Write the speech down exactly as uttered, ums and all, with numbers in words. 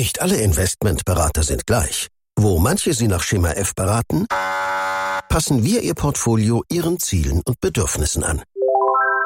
Nicht alle Investmentberater sind gleich. Wo manche Sie nach Schema F beraten, passen wir Ihr Portfolio Ihren Zielen und Bedürfnissen an.